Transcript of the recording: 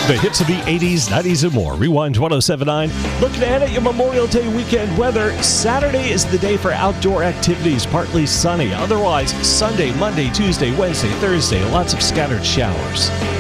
The hits of the 80s, 90s, and more. Rewind 1079. Looking ahead at your Memorial Day weekend weather. Saturday is the day for outdoor activities. Partly sunny. Otherwise, Sunday, Monday, Tuesday, Wednesday, Thursday, lots of scattered showers.